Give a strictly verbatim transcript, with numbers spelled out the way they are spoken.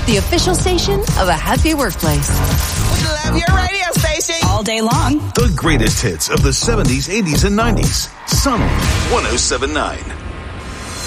the official station of a happy workplace. We love your radio station. All day long. The greatest hits of the seventies, eighties, and nineties. Sun one oh seven point nine.